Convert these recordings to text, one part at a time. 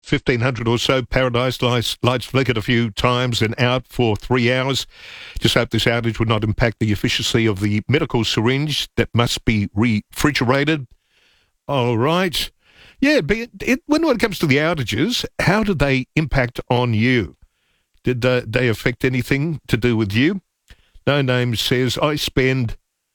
1500 or so. Paradise lights flickered a few times and out for 3 hours. Just hope this outage would not impact the efficiency of the medical syringe that must be refrigerated. All right. Yeah, but when it comes to the outages, how did they impact on you? Did they affect anything to do with you? No Name says, I spend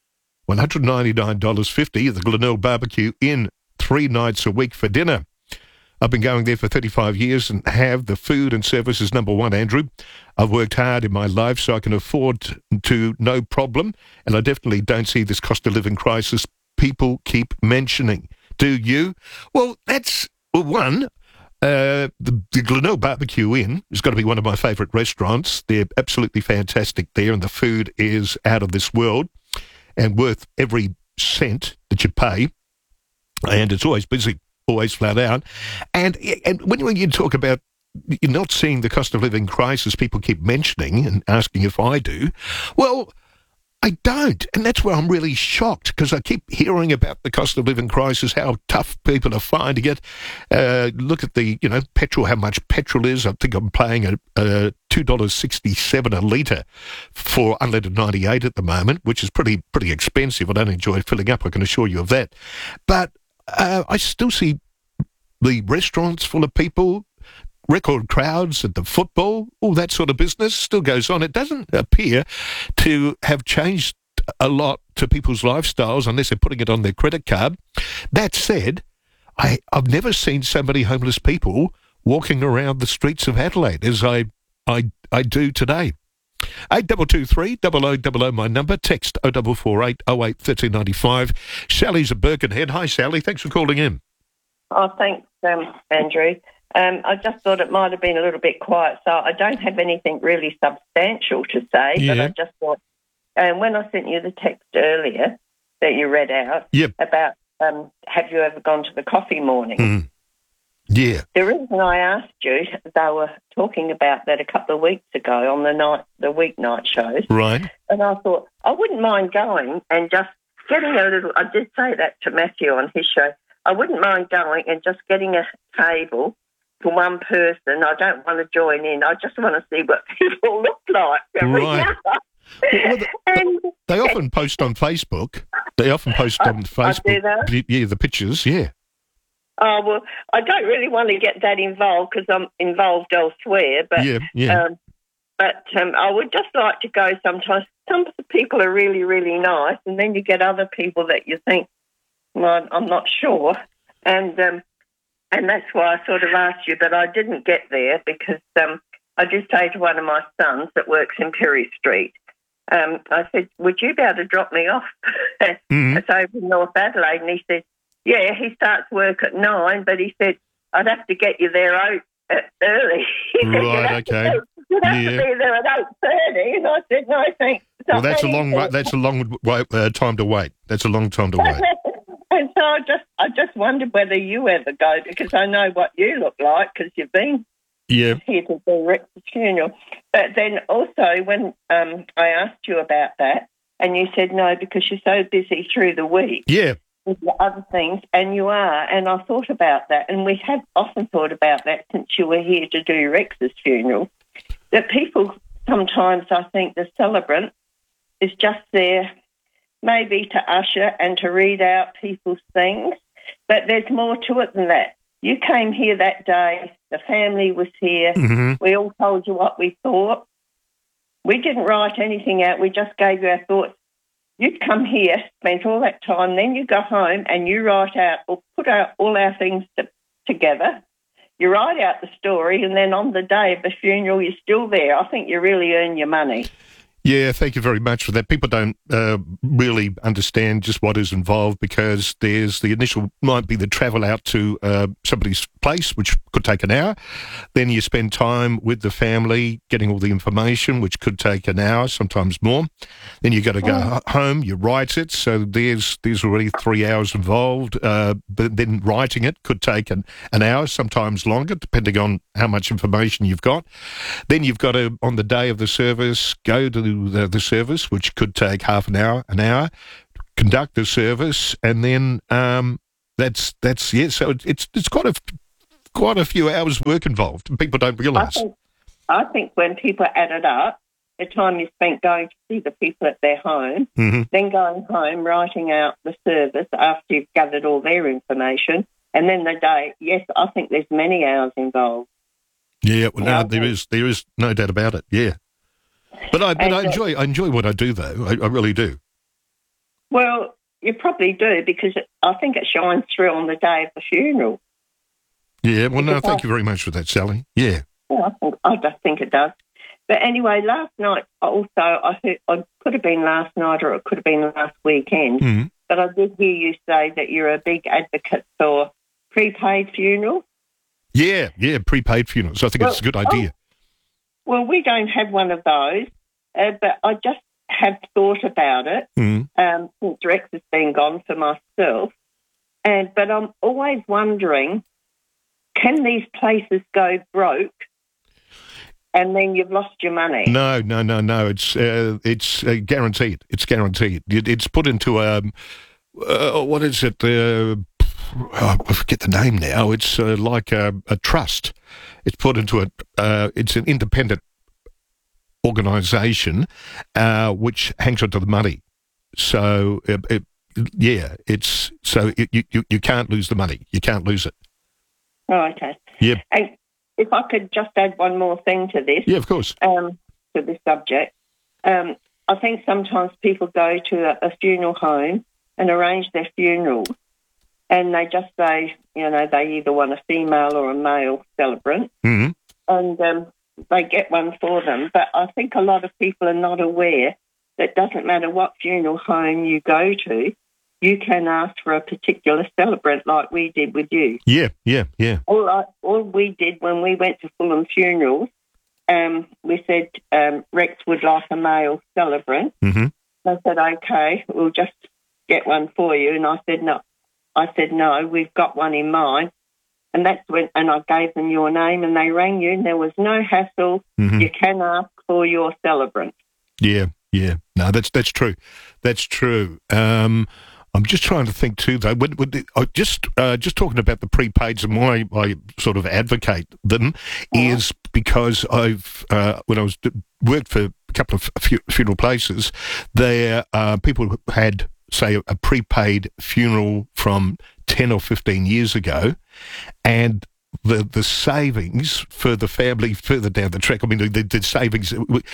$199.50 at the Glenelg Barbecue Inn 3 nights a week for dinner. I've been going there for 35 years and have the food and service is number one, Andrew. I've worked hard in my life so I can afford to, no problem, and I definitely don't see this cost of living crisis people keep mentioning. Do you? Well, that's one. The Glenelg Barbecue Inn has got to be one of my favourite restaurants. They're absolutely fantastic there, and the food is out of this world and worth every cent that you pay. And it's always busy, always flat out. And when you talk about you're not seeing the cost of living crisis people keep mentioning and asking if I do, well, I don't. And that's where I'm really shocked, because I keep hearing about the cost of living crisis, how tough people are finding it. Look at the, petrol, how much petrol is. I think I'm paying a $2.67 a litre for unleaded 98 at the moment, which is pretty expensive. I don't enjoy filling up, I can assure you of that. But I still see the restaurants full of people, record crowds at the football, all that sort of business still goes on. It doesn't appear to have changed a lot to people's lifestyles unless they're putting it on their credit card. That said, I've never seen so many homeless people walking around the streets of Adelaide as I do today. 8223 0000 my number. Text 0448 08 1395. Sally's at Birkenhead. Hi, Sally. Thanks for calling in. Oh, thanks, Andrew. I just thought it might have been a little bit quiet, so I don't have anything really substantial to say, but I just thought, when I sent you the text earlier that you read out about have you ever gone to the coffee morning? Yeah. The reason I asked you, they were talking about that a couple of weeks ago on the weeknight shows. Right. And I thought, I wouldn't mind going and just getting a little, I did say that to Matthew on his show, I wouldn't mind going and just getting a table for one person. I don't want to join in. I just want to see what people look like. Right. They often post on Facebook. Yeah, the pictures, yeah. Oh, well, I don't really want to get that involved because I'm involved elsewhere. But I would just like to go sometimes. Some people are really, really nice, and then you get other people that you think, well, I'm not sure. And that's why I sort of asked you, but I didn't get there because I did say to one of my sons that works in Perry Street, I said, would you be able to drop me off? It's over in North Adelaide. And he said, yeah, he starts work at 9, but he said, I'd have to get you there early. Right, okay. You'd have to be there at 8:30. And I said, no, thanks. Well, that's a long time to wait. That's a long time to wait. And so I just wondered whether you ever go, because I know what you look like because you've been here to do Rex's funeral. But then also when I asked you about that, and you said no because you're so busy through the week. Yeah. With the other things, and you are, and I thought about that, and we have often thought about that since you were here to do Rex's funeral, that people sometimes, I think the celebrant is just there maybe to usher and to read out people's things, but there's more to it than that. You came here that day, the family was here, we all told you what we thought. We didn't write anything out, we just gave you our thoughts. You'd come here, spent all that time, then you go home and you write out or put out all our things together. You write out the story, and then on the day of the funeral, you're still there. I think you really earn your money. Yeah, thank you very much for that. People don't really understand just what is involved because there's the initial, might be the travel out to somebody's place, which could take an hour. Then you spend time with the family getting all the information, which could take an hour, sometimes more. Then you got to go home, you write it. So there's already 3 hours involved. But then writing it could take an hour, sometimes longer, depending on how much information you've got. Then you've got to, on the day of the service, go to the service, which could take half an hour, conduct the service, and then that's. So it's quite a quite a few hours work involved, and people don't realise. I think when people add it up, the time you spent going to see the people at their home, then going home, writing out the service after you've gathered all their information, and then the day, yes, I think there's many hours involved. Yeah, well, no, there is no doubt about it, yeah. But I enjoy what I do, though. I really do. Well, you probably do, because I think it shines through on the day of the funeral. Yeah, well, no, thank you very much for that, Sally. Yeah. I just think it does. But anyway, last night also, I heard, it could have been last night or it could have been last weekend, but I did hear you say that you're a big advocate for prepaid funerals. Yeah, prepaid funerals. I think it's a good idea. Well, we don't have one of those, but I just have thought about it since Rex has been gone for myself. But I'm always wondering, can these places go broke and then you've lost your money? No. It's guaranteed. It's guaranteed. It's put into what is it? I forget the name now. It's like a trust. It's put into it's an independent organisation which hangs onto the money. So you can't lose the money. You can't lose it. Oh, okay. Yeah. And if I could just add one more thing to this. Yeah, of course. To this subject. I think sometimes people go to a funeral home and arrange their funeral, and they just say, they either want a female or a male celebrant, and they get one for them. But I think a lot of people are not aware that doesn't matter what funeral home you go to, you can ask for a particular celebrant like we did with you. Yeah. All we did when we went to Fulham Funerals, we said Rex would like a male celebrant. I said, okay, we'll just get one for you. And I said, no, we've got one in mind. And that's when, and I gave them your name and they rang you and there was no hassle. You can ask for your celebrant. Yeah. No, that's true. That's true. I'm just trying to think too, though. Just talking about the prepaids and why I sort of advocate them is because I've when I was worked for a couple of funeral places, there people who had, say, a prepaid funeral from 10 or 15 years ago, and the savings for the family further down the track. I mean, the savings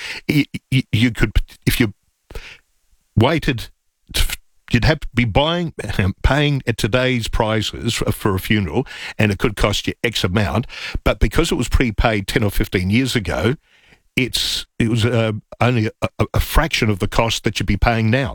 you could, if you waited. You'd have to be paying at today's prices for a funeral, and it could cost you X amount. But because it was prepaid 10 or 15 years ago, it was only a fraction of the cost that you'd be paying now.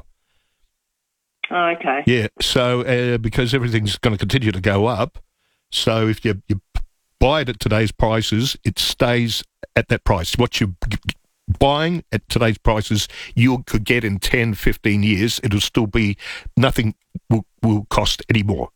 Oh, okay. Yeah, so because everything's going to continue to go up, so if you buy it at today's prices, it stays at that price. What you buying at today's prices, you could get in 10, 15 years, it'll still be, nothing will cost any more.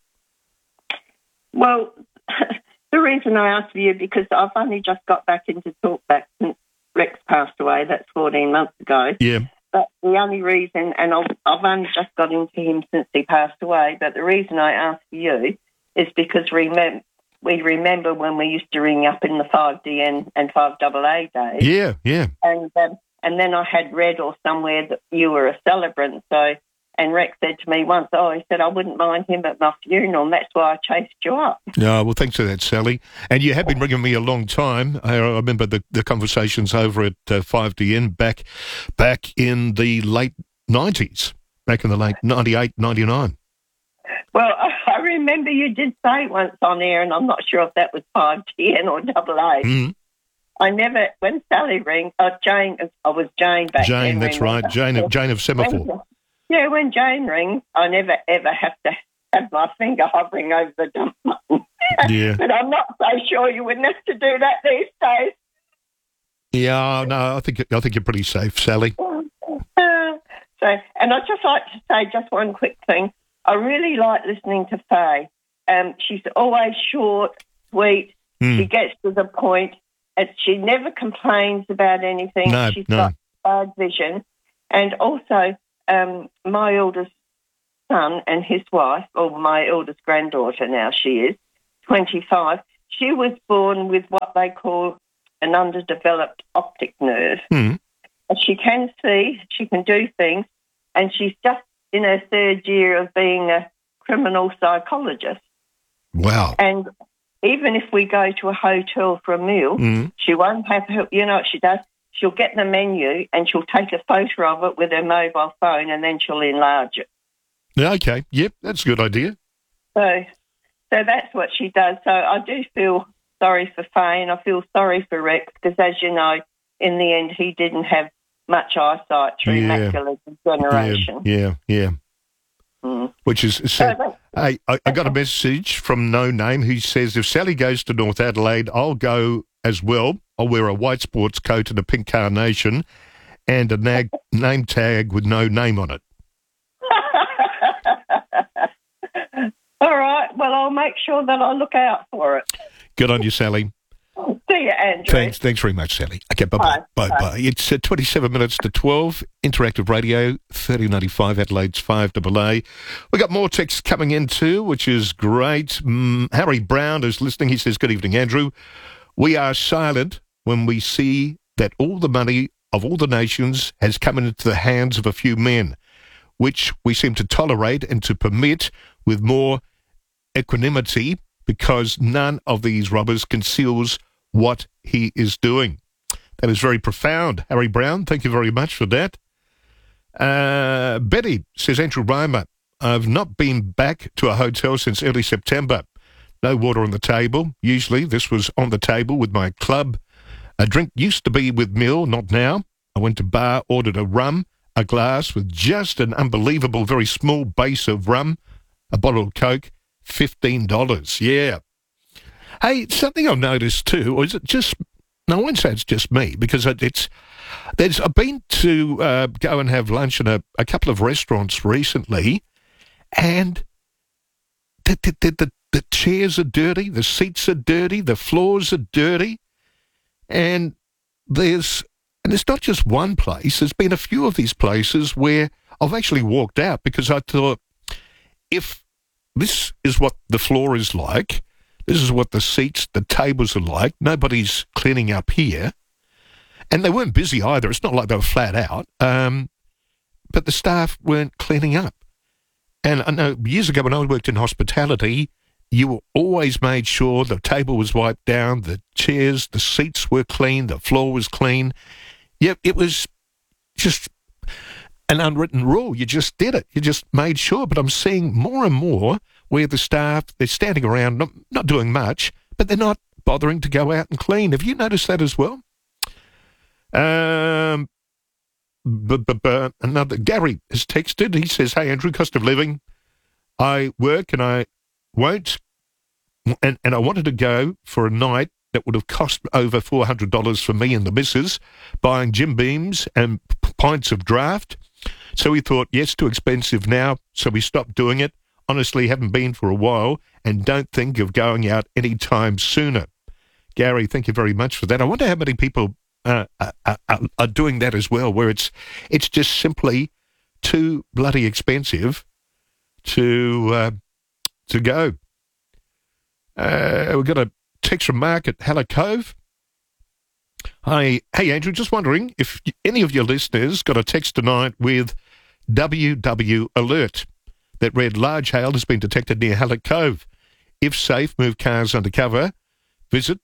Well, the reason I asked for you, because I've only just got back into talkback since Rex passed away, that's 14 months ago. Yeah. But the only reason, and I've only just got into him since he passed away, but the reason I asked for you is because we remember when we used to ring up in the 5DN and 5AA days. Yeah. And then I had read or somewhere that you were a celebrant. So, and Rex said to me once, he said, I wouldn't mind him at my funeral, and that's why I chased you up. No, well, thanks for that, Sally. And you have been ringing me a long time. I remember the conversations over at 5DN back in the late 90s, back in the late 98, 99. Well, I remember you did say once on air, and I'm not sure if that was 5DN or AA. I never, when Sally rang, Jane, I was Jane back then. Jane, that's right, Jane of Semaphore. When Jane rings, I never ever have to have my finger hovering over the dump button. Yeah. But I'm not so sure you wouldn't have to do that these days. Yeah, no, I think you're pretty safe, Sally. And I'd just like to say just one quick thing. I really like listening to Faye. She's always short, sweet. She gets to the point. And she never complains about anything. She's got bad vision. And also, my eldest son and his wife, or my eldest granddaughter now she is, 25, she was born with what they call an underdeveloped optic nerve. Mm. She can see, she can do things, and she's just in her third year of being a criminal psychologist. Wow. And even if we go to a hotel for a meal, she won't have her, you know what she does? She'll get the menu and she'll take a photo of it with her mobile phone and then she'll enlarge it. Okay, yep, that's a good idea. So that's what she does. So I do feel sorry for Fane. I feel sorry for Rex because, as you know, in the end, he didn't have much eyesight through macular degeneration. Yeah. Which is said. Hey, I got a message from No Name who says, if Sally goes to North Adelaide, I'll go as well. I'll wear a white sports coat and a pink carnation and a name tag with no name on it. All right. Well, I'll make sure that I look out for it. Good on you, Sally. See you, Andrew. Thanks very much, Sally. Okay, bye-bye. Bye. It's 27 minutes to 12, Interactive Radio, 3095 Adelaide's 5AA. We got more texts coming in too, which is great. Harry Brown is listening. He says, good evening, Andrew. We are silent when we see that all the money of all the nations has come into the hands of a few men, which we seem to tolerate and to permit with more equanimity because none of these robbers conceals what he is doing. That is very profound, Harry Brown. Thank you very much for that. Betty says, Andrew Reimer, I've not been back to a hotel since early September. No water on the table. Usually this was on the table with my club. A drink used to be with meal, not now. I went to bar, ordered a rum, a glass with just an unbelievable, very small base of rum, a bottle of Coke, $15. Yeah. Hey, something I've noticed too, or is it just, no, I won't say it's just me, because I've been to go and have lunch in a couple of restaurants recently, and the chairs are dirty, the seats are dirty, the floors are dirty, and it's not just one place, there's been a few of these places where I've actually walked out because I thought, if this is what the floor is like, this is what the seats, the tables are like, nobody's cleaning up here, and they weren't busy either, it's not like they were flat out, but the staff weren't cleaning up. And I know years ago when I worked in hospitality, you always made sure the table was wiped down, the chairs, the seats were clean, the floor was clean. Yeah, it was just an unwritten rule. You just did it. You just made sure. But I'm seeing more and more where the staff, they're standing around, not doing much, but they're not bothering to go out and clean. Have you noticed that as well? Another Gary has texted. He says, hey, Andrew, cost of living. I work and I won't, and I wanted to go for a night that would have cost over $400 for me and the missus, buying Jim Beams and pints of draft. So we thought, yes, too expensive now, so we stopped doing it. Honestly, haven't been for a while and don't think of going out any time sooner. Gary, thank you very much for that. I wonder how many people are doing that as well, where it's just simply too bloody expensive to go. We've got a text from Mark at Hallett Cove. Hey, Andrew, just wondering if any of your listeners got a text tonight with WW Alert that read, large hail has been detected near Hallett Cove. If safe, move cars under cover. Visit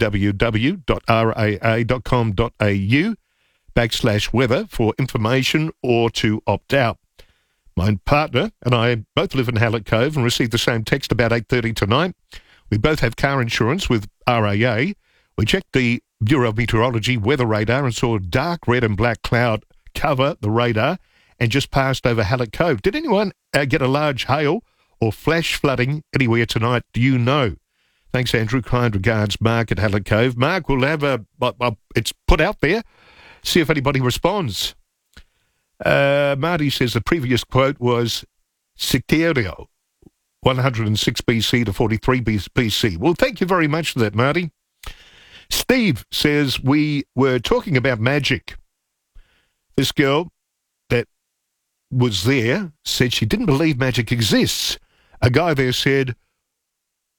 www.raa.com.au/weather for information or to opt out. My partner and I both live in Hallett Cove and received the same text about 8:30 tonight. We both have car insurance with RAA. We checked the Bureau of Meteorology weather radar and saw dark red and black cloud cover the radar and just passed over Hallett Cove. Did anyone get a large hail or flash flooding anywhere tonight? Do you know? Thanks, Andrew. Kind regards, Mark at Hallett Cove. Mark, we'll have it's put out there. See if anybody responds. Marty says the previous quote was Sicario, 106 BC to 43 BC. Well, thank you very much for that, Marty. Steve says we were talking about magic. This girl that was there said she didn't believe magic exists. A guy there said,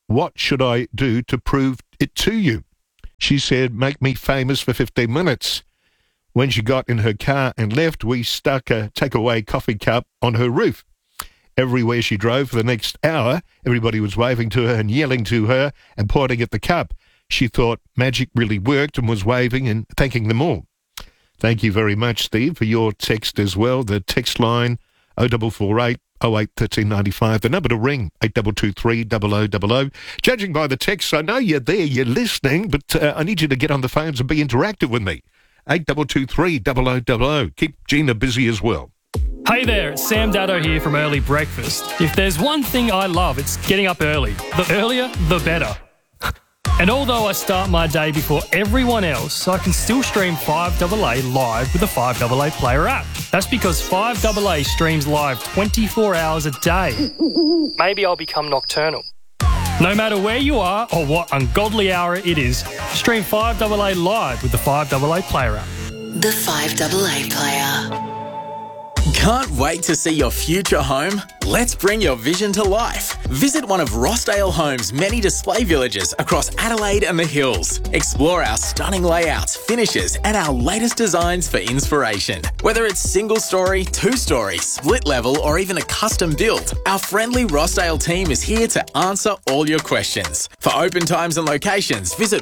what should I do to prove it to you? She said, make me famous for 15 minutes. When she got in her car and left, we stuck a takeaway coffee cup on her roof. Everywhere she drove for the next hour, everybody was waving to her and yelling to her and pointing at the cup. She thought magic really worked and was waving and thanking them all. Thank you very much, Steve, for your text as well. The text line 0448 08 1395. The number to ring 8223 0000. Judging by the text, I know you're there, you're listening, but I need you to get on the phones and be interactive with me. 8223 0000. Keep Gina busy as well. Hey there, it's Sam Daddo here from Early Breakfast. If there's one thing I love, it's getting up early. The earlier, the better. And although I start my day before everyone else, I can still stream 5AA live with the 5AA Player app. That's because 5AA streams live 24 hours a day. Maybe I'll become nocturnal. No matter where you are or what ungodly hour it is, stream 5AA live with the 5AA Player app. The 5AA Player. Can't wait to see your future home? Let's bring your vision to life. Visit one of Rossdale Homes' many display villages across Adelaide and the Hills. Explore our stunning layouts, finishes, and our latest designs for inspiration. Whether it's single story, two-story, split level, or even a custom build, our friendly Rossdale team is here to answer all your questions. For open times and locations, visit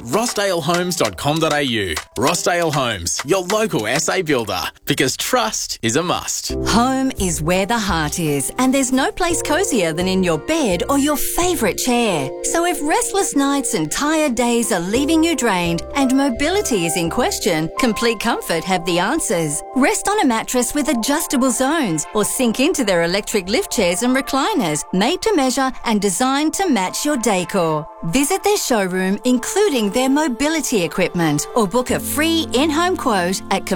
rossdalehomes.com.au. Rossdale Homes, your local SA builder, because trust is a must. Home is where the heart is, and there's no place cozier than in your bed or your favourite chair. So if restless nights and tired days are leaving you drained and mobility is in question, Complete Comfort have the answers. Rest on a mattress with adjustable zones or sink into their electric lift chairs and recliners, made to measure and designed to match your decor. Visit their showroom, including their mobility equipment, or book a free in-home quote at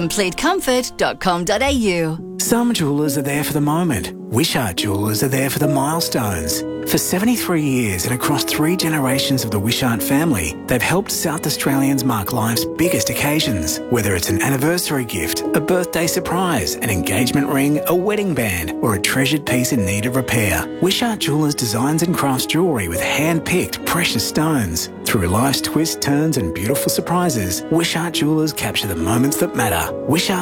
completecomfort.com.au. Some jewellers are there for the moment. Wishart Jewellers are there for the milestones. For 73 years and across 3 generations of the Wishart family, they've helped South Australians mark life's biggest occasions. Whether it's an anniversary gift, a birthday surprise, an engagement ring, a wedding band, or a treasured piece in need of repair, Wishart Jewellers designs and crafts jewellery with hand-picked precious stones. Through life's twists, turns and beautiful surprises, Wishart Jewellers capture the moments that matter.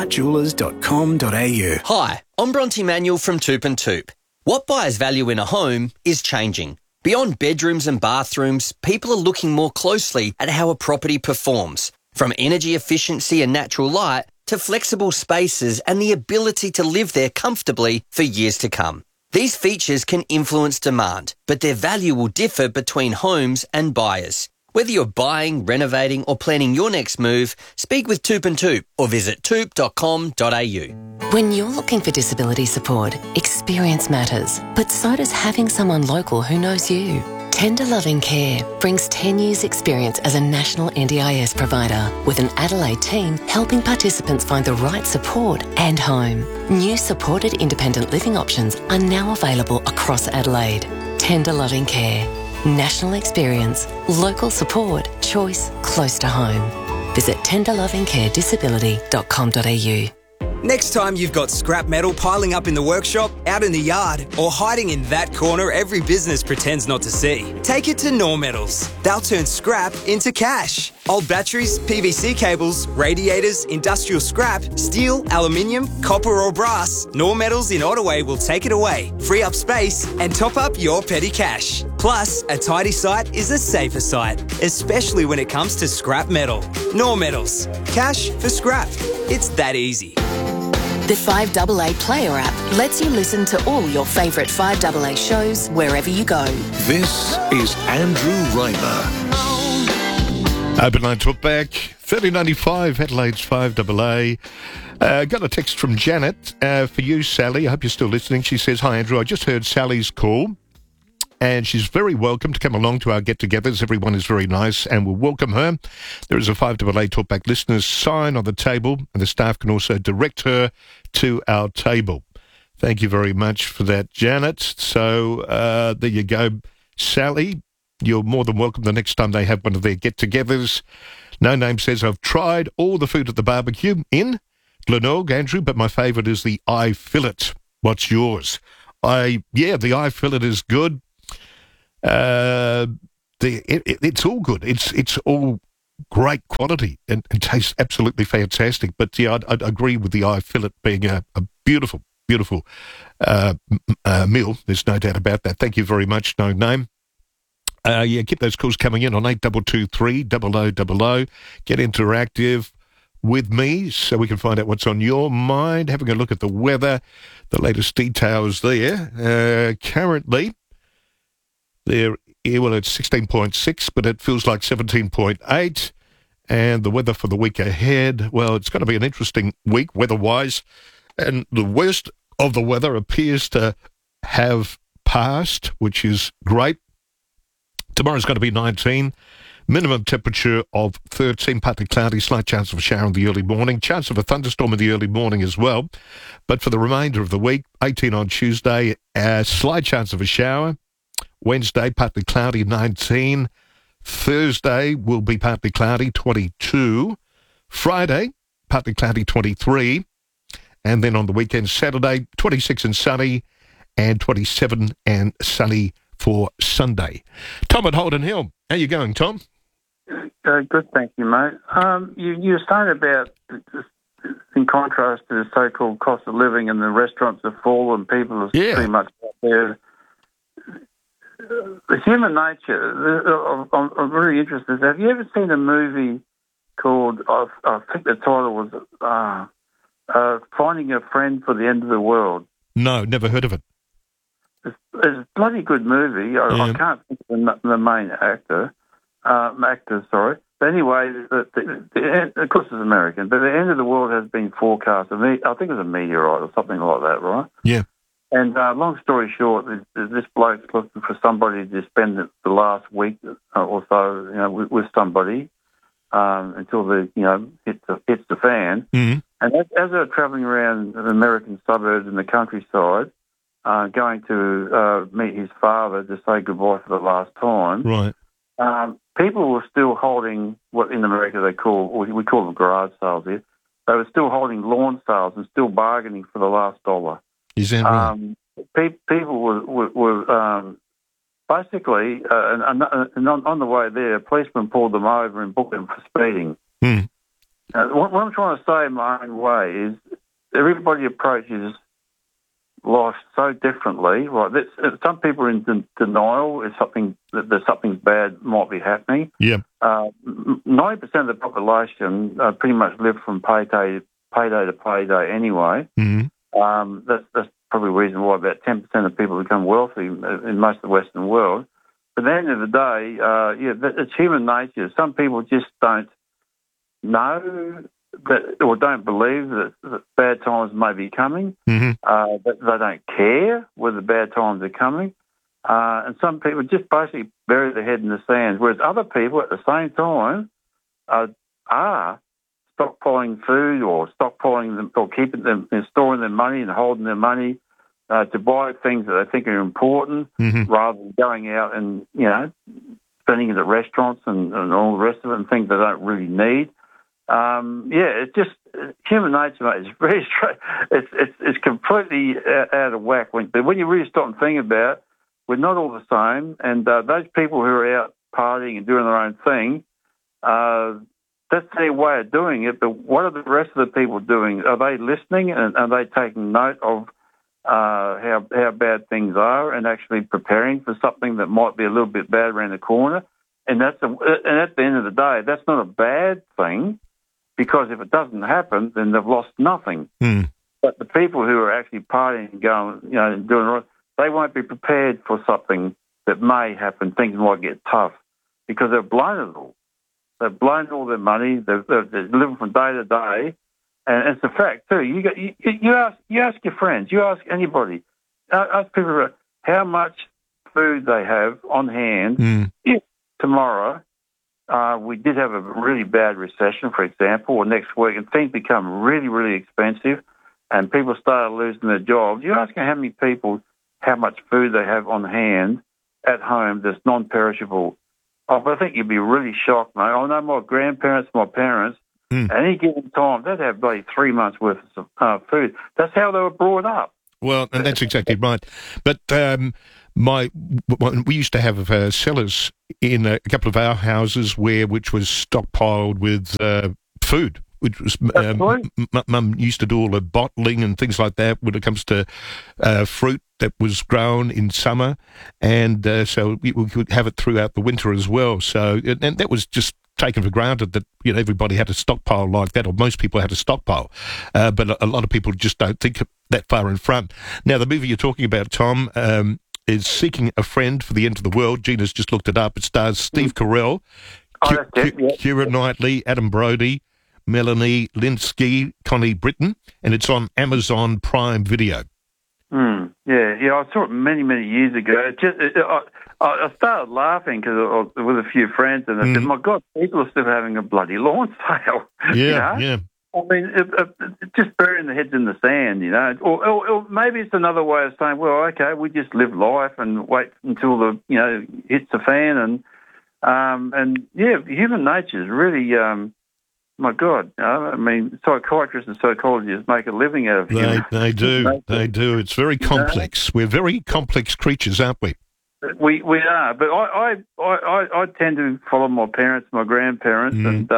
wishartjewellers.com.au. Hi, I'm Bronte Manuel from Toop and Toop. What buyers value in a home is changing. Beyond bedrooms and bathrooms, people are looking more closely at how a property performs, from energy efficiency and natural light to flexible spaces and the ability to live there comfortably for years to come. These features can influence demand, but their value will differ between homes and buyers. Whether you're buying, renovating or planning your next move, speak with Toop and Toop or visit toop.com.au. When you're looking for disability support, experience matters, but so does having someone local who knows you. Tender Loving Care brings 10 years' experience as a national NDIS provider, with an Adelaide team helping participants find the right support and home. New supported independent living options are now available across Adelaide. Tender Loving Care. National experience, local support, choice close to home. Visit tenderlovingcaredisability.com.au. Next time you've got scrap metal piling up in the workshop, out in the yard, or hiding in that corner every business pretends not to see, take it to Knorr Metals. They'll turn scrap into cash. Old batteries, PVC cables, radiators, industrial scrap, steel, aluminium, copper or brass, Knorr Metals in Ottaway will take it away, free up space and top up your petty cash. Plus, a tidy site is a safer site, especially when it comes to scrap metal. Knorr Metals. Cash for scrap. It's that easy. The 5AA Player app lets you listen to all your favourite 5AA shows wherever you go. This is Andrew Raymer. Open line talk back, 3095 Adelaide's 5AA. Got a text from Janet for you, Sally. I hope you're still listening. She says, hi, Andrew. I just heard Sally's call. And she's very welcome to come along to our get-togethers. Everyone is very nice and we'll welcome her. There is a 5AA Talkback listeners sign on the table and the staff can also direct her to our table. Thank you very much for that, Janet. So there you go, Sally. You're more than welcome the next time they have one of their get-togethers. No Name says, I've tried all the food at the barbecue in Glenorg, Andrew, but my favourite is the eye fillet. What's yours? The eye fillet is good. it's all good. It's all great quality and tastes absolutely fantastic. But yeah, I'd agree with the eye fillet being a beautiful, beautiful meal. There's no doubt about that. Thank you very much, No Name. Yeah, keep those calls coming in on 8223 0000. Get interactive with me so we can find out what's on your mind. Having a look at the weather, the latest details there. Currently, well, it's 16.6, but it feels like 17.8. And the weather for the week ahead, well, it's going to be an interesting week weather-wise. And the worst of the weather appears to have passed, which is great. Tomorrow's going to be 19. Minimum temperature of 13, partly cloudy, slight chance of a shower in the early morning, chance of a thunderstorm in the early morning as well. But for the remainder of the week, 18 on Tuesday, a slight chance of a shower. Wednesday, partly cloudy, 19. Thursday will be partly cloudy, 22. Friday, partly cloudy, 23. And then on the weekend, Saturday, 26 and sunny, and 27 and sunny for Sunday. Tom at Holden Hill. How you going, Tom? Good, thank you, mate. You were saying about, in contrast to the so-called cost of living and the restaurants have fallen, people are pretty much out there. The human nature, I'm really interested. Have you ever seen a movie called, I think the title was Finding a Friend for the End of the World? No, never heard of it. It's a bloody good movie. I can't think of the main actors, sorry. But anyway, of course it's American, but the end of the world has been forecast. I think it was a meteorite or something like that, right? Yeah. And long story short, this bloke's looking for somebody to spend the last week or so, with somebody until hits the fan. Mm-hmm. And as they're travelling around the American suburbs and the countryside, going to meet his father to say goodbye for the last time. Right. People were still holding what in America we call them garage sales here. They were still holding lawn sales and still bargaining for the last dollar. Is that right? People were basically, and on the way there, a policeman pulled them over and booked them for speeding. Mm. What I'm trying to say in my own way is everybody approaches life so differently. Right? Some people are in denial. There's something bad might be happening. Yeah. 90% of the population pretty much live from payday to payday anyway. Mm-hmm. That's probably the reason why about 10% of people become wealthy in most of the Western world. But at the end of the day, it's human nature. Some people just don't know that, or don't believe that bad times may be coming. Mm-hmm. But they don't care whether bad times are coming. And some people just basically bury their head in the sand, whereas other people at the same time are stockpiling food or stockpiling them or keeping them and storing their money and holding their money to buy things that they think are important, mm-hmm. rather than going out and spending it at restaurants and all the rest of it and things they don't really need. It's just human nature, mate. It's very straight. It's completely out of whack. But when you really stop and think about it, we're not all the same. And those people who are out partying and doing their own thing, that's their way of doing it. But what are the rest of the people doing? Are they listening and are they taking note of how bad things are and actually preparing for something that might be a little bit bad around the corner? And at the end of the day, that's not a bad thing, because if it doesn't happen, then they've lost nothing. Mm. But the people who are actually partying and going, and doing it, they won't be prepared for something that may happen. Things might get tough because they've blown it all. They've blown all their money. They're living from day to day, and it's a fact too. You ask your friends, you ask anybody, ask people how much food they have on hand. Mm. If tomorrow we did have a really bad recession, for example, or next week, and things become really, really expensive, and people start losing their jobs, you ask how many people how much food they have on hand at home that's non-perishable. Oh, but I think you'd be really shocked, mate. I know my grandparents, my parents, at any given time, they'd have like 3 months' worth of food. That's how they were brought up. Well, and that's exactly right. But We used to have cellars in a couple of our houses which was stockpiled with food. Which was Mum used to do all the bottling and things like that when it comes to fruit that was grown in summer, and so we could have it throughout the winter as well. So, and that was just taken for granted that everybody had a stockpile like that, or most people had a stockpile, but a lot of people just don't think that far in front. Now, the movie you're talking about, Tom, is Seeking a Friend for the End of the World. Gina's just looked it up. It stars Steve Carell, Keira Knightley, Adam Brody, Melanie Linsky, Connie Britton, and it's on Amazon Prime Video. Yeah, I saw it many, many years ago. I started laughing because with a few friends, and I said, "My God, people are still having a bloody lawn sale." Yeah. I mean, just burying their heads in the sand, or maybe it's another way of saying, "Well, okay, we just live life and wait until the hits the fan," and human nature is really. My God, I mean, psychiatrists and psychologists make a living out of it. They do. It's very complex. We're very complex creatures, aren't we? We are, but I tend to follow my parents, my grandparents, and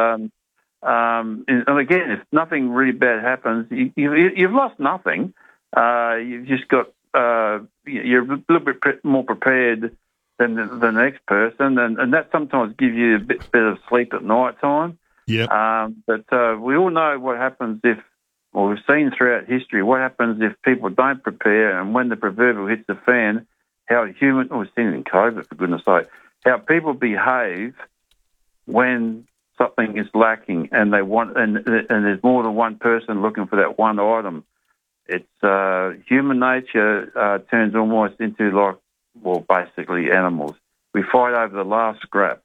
again, if nothing really bad happens, you've lost nothing. You've just got you're a little bit more prepared than the next person, and that sometimes gives you a bit of sleep at night time. Yeah. But we all know what happens we've seen throughout history, what happens if people don't prepare, and when the proverbial hits the fan, how we've seen it in COVID, for goodness sake, how people behave when something is lacking and they want, and there's more than one person looking for that one item. It's human nature turns almost into basically animals. We fight over the last scrap.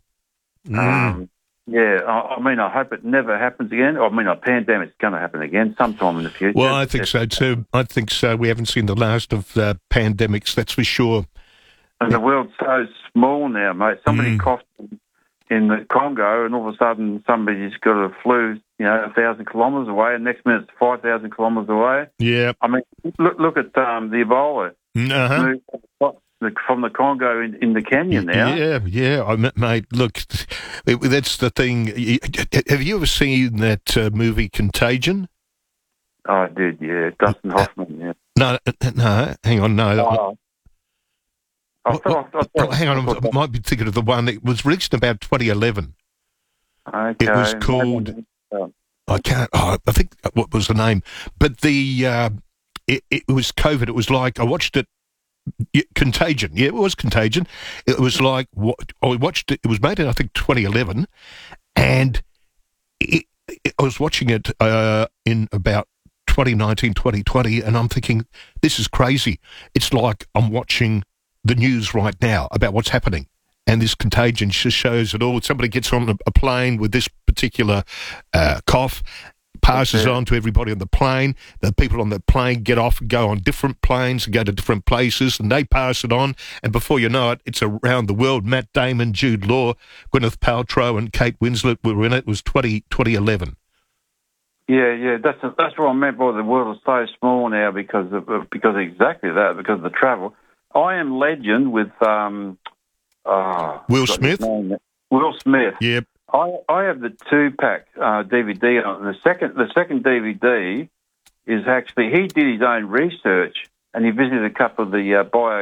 I mean, I hope it never happens again. I mean, a pandemic's going to happen again sometime in the future. Well, I think so too. I think so. We haven't seen the last of pandemics, that's for sure. And the world's so small now, mate. Somebody coughed in the Congo, and all of a sudden somebody's got a flu, 1,000 kilometres away, and next minute it's 5,000 kilometres away. Yeah. I mean, look at the Ebola. From the Congo in the Canyon now. Yeah. Mate, look, that's the thing. Have you ever seen that movie Contagion? Oh, I did, yeah. Dustin Hoffman, yeah. No, hang on, no. Hang on, I might be thinking of the one that was released in about 2011. Okay. It was called... I think, what was the name? But it was COVID. It was like, I watched it, Contagion. Yeah, it was Contagion. It was like, I watched it, it was made in, I think, 2011, and I was watching it in about 2019, 2020, and I'm thinking, this is crazy. It's like I'm watching the news right now about what's happening. And this Contagion just shows it all. Somebody gets on a plane with this particular cough, passes on to everybody on the plane. The people on the plane get off and go on different planes and go to different places, and they pass it on. And before you know it, it's around the world. Matt Damon, Jude Law, Gwyneth Paltrow, and Kate Winslet were in it. It was 2011. Yeah, that's what I meant by the world is so small now because of exactly that, because of the travel. I Am Legend with Will Smith. Will Smith. Yep. I have the 2-pack DVD on it. The second DVD is actually, he did his own research and he visited a couple of the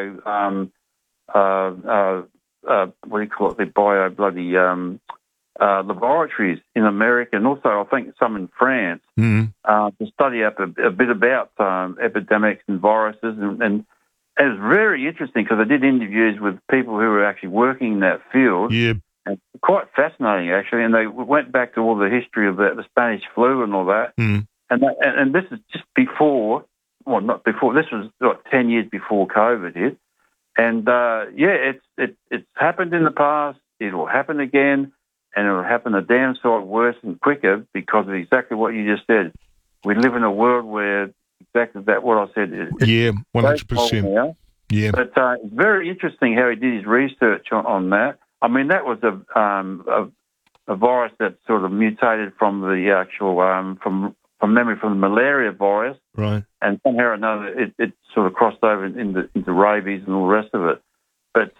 laboratories in America, and also I think some in France, to study up a bit about epidemics and viruses, and it was very interesting because I did interviews with people who were actually working in that field. Yeah. And quite fascinating, actually. And they went back to all the history of the Spanish flu and all that. And this is just before, well, not before, this was 10 years before COVID hit. And, it's happened in the past. It will happen again. And it will happen a damn sight worse and quicker because of exactly what you just said. We live in a world where exactly that, what I said. 100%. Yeah. But it's very interesting how he did his research on that. I mean, that was a virus that sort of mutated from the actual, from memory, from the malaria virus. Right. And somehow or another, it sort of crossed over into rabies and all the rest of it. But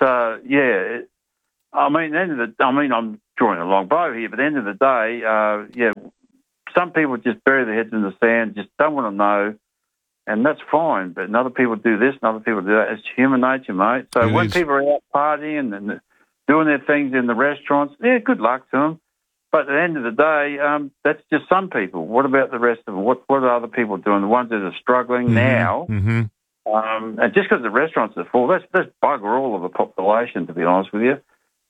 I'm drawing a long bow here, but at the end of the day, some people just bury their heads in the sand, just don't want to know, and that's fine. But other people do this, and other people do that. It's human nature, mate. So when people are out partying and doing their things in the restaurants, good luck to them. But at the end of the day, that's just some people. What about the rest of them? What are other people doing? The ones that are struggling now. Mm-hmm. And just because the restaurants are full, that's bugger all of the population, to be honest with you.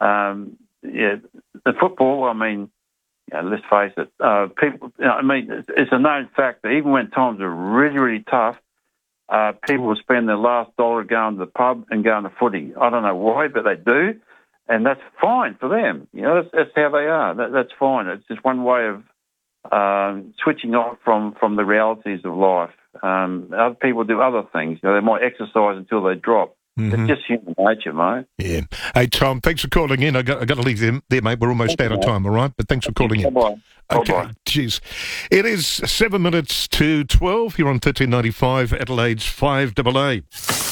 The football, I mean, let's face it, people. It's a known fact that even when times are really, really tough, people will spend their last dollar going to the pub and going to footy. I don't know why, but they do, and that's fine for them. That's how they are. That's fine. It's just one way of switching off from the realities of life. Other people do other things. They might exercise until they drop. Mm-hmm. It's just human nature, mate. Yeah. Hey, Tom, thanks for calling in. I got to leave there, mate. We're almost out of time, all right? But thanks for calling in. Bye-bye. Okay, Bye-bye. Cheers. It is 7 minutes to 12 here on 1395 Adelaide's 5AA.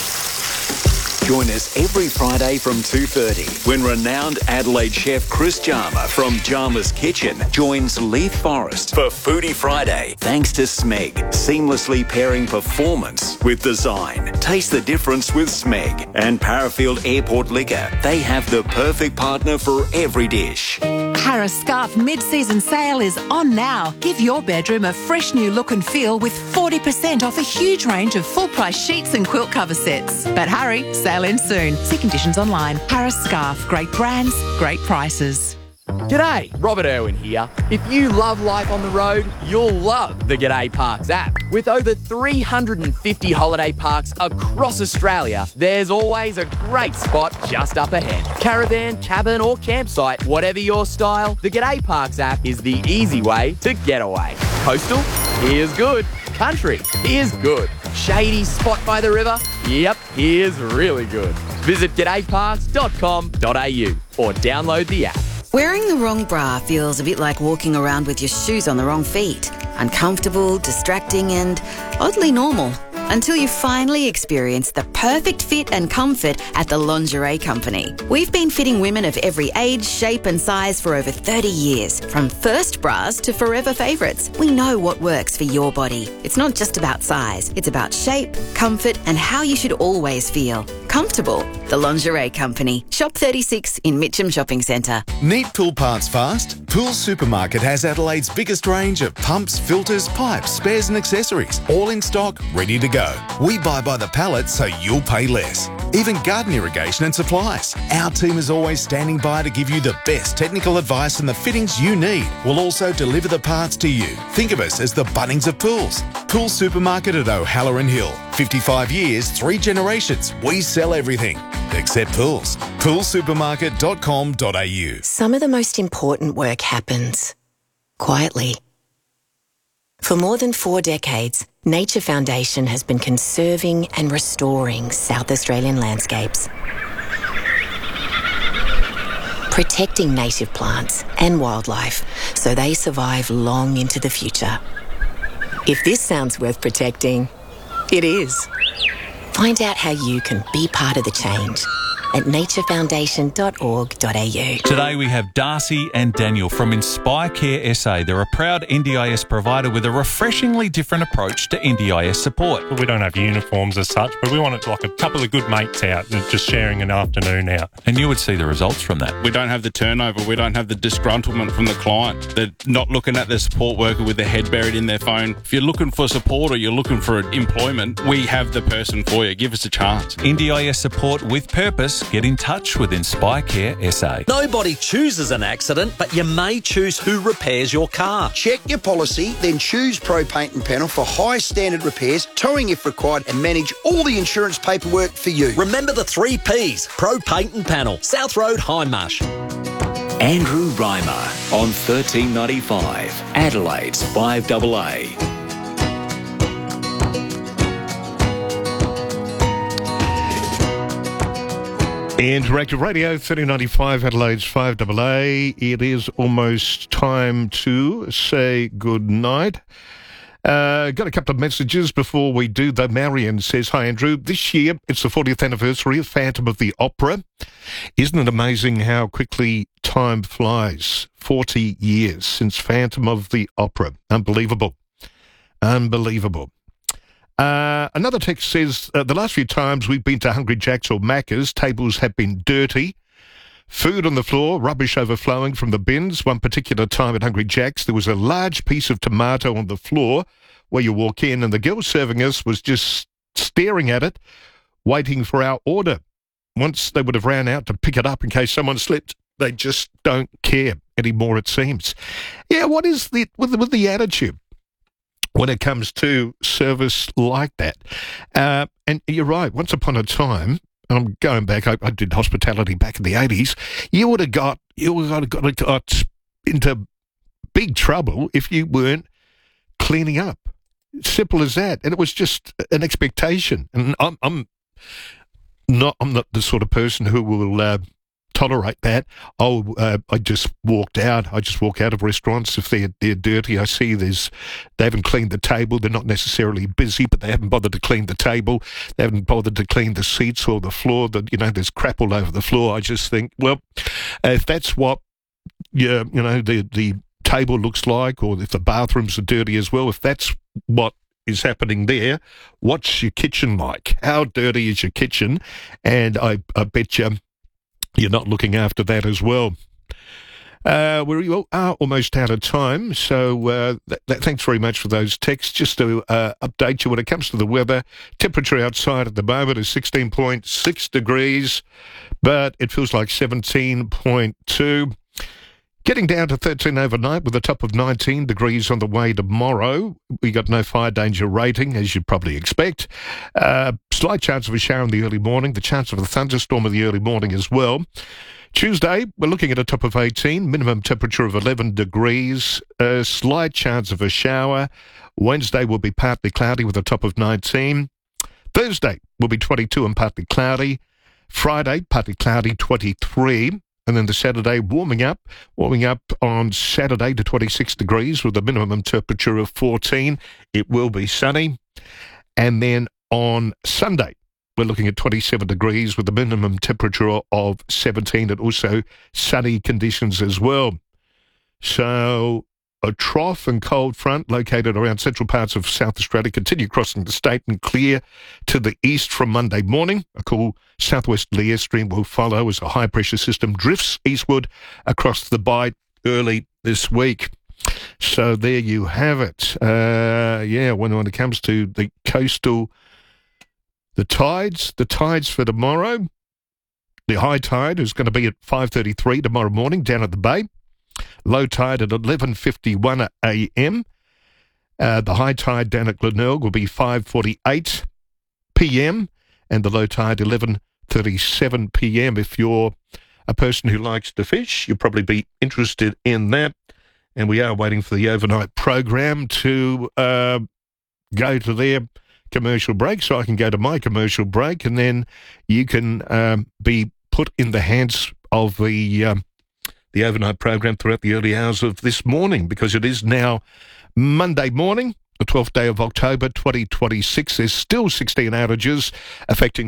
Join us every Friday from 2:30 when renowned Adelaide chef Chris Jarma from Jarma's Kitchen joins Leith Forrest for Foodie Friday. Thanks to Smeg, seamlessly pairing performance with design. Taste the difference with Smeg and Parafield Airport Liquor. They have the perfect partner for every dish. Harris Scarf mid-season sale is on now. Give your bedroom a fresh new look and feel with 40% off a huge range of full-price sheets and quilt cover sets. But hurry, sale ends soon. See conditions online. Harris Scarf. Great brands, great prices. G'day, Robert Irwin here. If you love life on the road, you'll love the G'day Parks app. With over 350 holiday parks across Australia, there's always a great spot just up ahead. Caravan, cabin or campsite, whatever your style, the G'day Parks app is the easy way to get away. Coastal? Here's good. Country? Here's good. Shady spot by the river? Yep, here's really good. Visit g'dayparks.com.au or download the app. Wearing the wrong bra feels a bit like walking around with your shoes on the wrong feet. Uncomfortable, distracting and oddly normal. Until you finally experience the perfect fit and comfort at the Lingerie Company. We've been fitting women of every age, shape and size for over 30 years. From first bras to forever favourites, we know what works for your body. It's not just about size, it's about shape, comfort and how you should always feel. Comfortable. The Lingerie Company. Shop 36 in Mitcham Shopping Centre. Need pool parts fast? Pool Supermarket has Adelaide's biggest range of pumps, filters, pipes, spares and accessories. All in stock, ready to go. We buy by the pallet so you'll pay less. Even garden irrigation and supplies. Our team is always standing by to give you the best technical advice and the fittings you need. We'll also deliver the parts to you. Think of us as the Bunnings of pools. Pool Supermarket at O'Halloran Hill. 55 years, 3 generations. We sell everything except pools. Poolsupermarket.com.au. Some of the most important work happens quietly. For more than 4 decades, Nature Foundation has been conserving and restoring South Australian landscapes, protecting native plants and wildlife so they survive long into the future. If this sounds worth protecting, it is. Find out how you can be part of the change at naturefoundation.org.au. Today we have Darcy and Daniel from Inspire Care SA. They're a proud NDIS provider with a refreshingly different approach to NDIS support. We don't have uniforms as such, but we want it like a couple of good mates out just sharing an afternoon out. And you would see the results from that. We don't have the turnover. We don't have the disgruntlement from the client. They're not looking at the support worker with their head buried in their phone. If you're looking for support or you're looking for employment, we have the person for you. Give us a chance. NDIS support with purpose. Get in touch with Inspire Care SA. Nobody chooses an accident, but you may choose who repairs your car. Check your policy, then choose Pro Paint and Panel for high standard repairs, towing if required, and manage all the insurance paperwork for you. Remember the 3 Ps. Pro Paint and Panel. South Road, Hindmarsh. Andrew Reimer on 1395 Adelaide's 5AA. Interactive Radio, 1395 Adelaide's 5AA. It is almost time to say good night. Got a couple of messages before we do, though. Marion says, hi, Andrew. This year, it's the 40th anniversary of Phantom of the Opera. Isn't it amazing how quickly time flies? 40 years since Phantom of the Opera. Unbelievable. Unbelievable. Another text says, the last few times we've been to Hungry Jack's or Macca's, tables have been dirty. Food on the floor, rubbish overflowing from the bins. One particular time at Hungry Jack's, there was a large piece of tomato on the floor where you walk in, and the girl serving us was just staring at it, waiting for our order. Once they would have ran out to pick it up in case someone slipped, they just don't care anymore, it seems. Yeah, what is the with the attitude when it comes to service like that? And you're right, once upon a time, and I'm going back, I did hospitality back in the 80s, you would have got into big trouble if you weren't cleaning up. Simple as that. And it was just an expectation. And I'm not the sort of person who will tolerate that. I just walked out. I just walk out of restaurants if they're dirty. I see they haven't cleaned the table. They're not necessarily busy, but they haven't bothered to clean the table. They haven't bothered to clean the seats or the floor. There's crap all over the floor. I just think, well, if that's what the table looks like, or if the bathrooms are dirty as well, if that's what is happening there, what's your kitchen like? How dirty is your kitchen? And I bet you're not looking after that as well. We are almost out of time, so thanks very much for those texts. Just to update you when it comes to the weather, temperature outside at the moment is 16.6 degrees, but it feels like 17.2. Getting down to 13 overnight with a top of 19 degrees on the way tomorrow. We got no fire danger rating, as you'd probably expect. Slight chance of a shower in the early morning, the chance of a thunderstorm in the early morning as well. Tuesday, we're looking at a top of 18, minimum temperature of 11 degrees, a slight chance of a shower. Wednesday will be partly cloudy with a top of 19. Thursday will be 22 and partly cloudy. Friday, partly cloudy, 23. And then the Saturday, warming up on Saturday to 26 degrees with a minimum temperature of 14. It will be sunny. And then on Sunday, we're looking at 27 degrees with a minimum temperature of 17 and also sunny conditions as well. So a trough and cold front located around central parts of South Australia continue crossing the state and clear to the east from Monday morning. A cool southwesterly airstream will follow as a high-pressure system drifts eastward across the Bight early this week. So there you have it. When it comes to the coastal, the tides for tomorrow, the high tide is going to be at 5:33 tomorrow morning down at the bay. Low tide at 11:51 a.m. The high tide down at Glenelg will be 5:48 p.m. and the low tide 11:37 p.m. If you're a person who likes to fish, you'll probably be interested in that. And we are waiting for the overnight program to go to their commercial break, so I can go to my commercial break, and then you can be put in the hands of the overnight program throughout the early hours of this morning, because it is now Monday morning, the 12th day of October 2026. There's still 16 outages affecting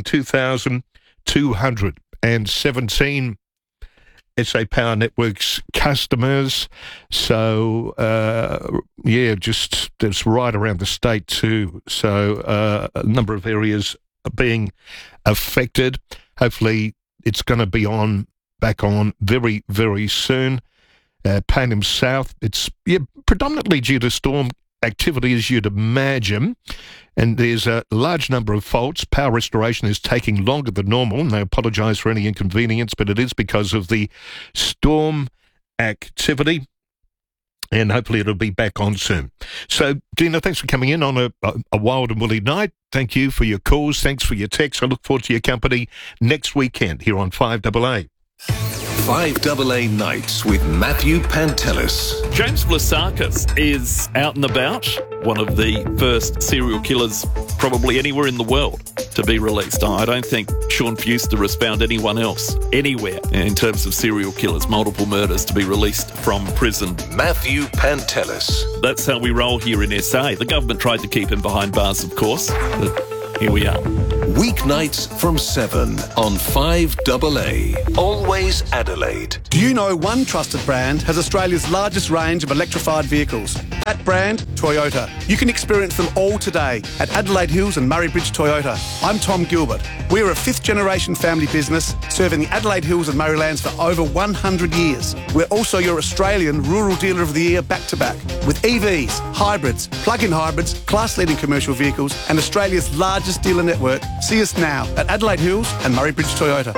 2,217 SA Power Networks customers. So, just it's right around the state too. So a number of areas are being affected. Hopefully it's going to be back on very, very soon. Payneham South, it's predominantly due to storm activity, as you'd imagine, and there's a large number of faults. Power restoration is taking longer than normal, and they apologise for any inconvenience, but it is because of the storm activity, and hopefully it'll be back on soon. So, Dina, thanks for coming in on a wild and woolly night. Thank you for your calls. Thanks for your texts. I look forward to your company next weekend here on 5AA. 5AA Nights with Matthew Pantelis. James Vlasakis is out and about, one of the first serial killers probably anywhere in the world to be released. I don't think Sean Fuster has found anyone else anywhere in terms of serial killers, multiple murders to be released from prison. Matthew Pantelis. That's how we roll here in SA. The government tried to keep him behind bars, of course, but here we are. Weeknights from 7 on 5AA. Always Adelaide. Do you know one trusted brand has Australia's largest range of electrified vehicles? That brand, Toyota. You can experience them all today at Adelaide Hills and Murray Bridge Toyota. I'm Tom Gilbert. We're a fifth-generation family business serving the Adelaide Hills and Murraylands for over 100 years. We're also your Australian Rural Dealer of the Year back-to-back with EVs, hybrids, plug-in hybrids, class-leading commercial vehicles and Australia's largest dealer network. See us now at Adelaide Hills and Murray Bridge Toyota.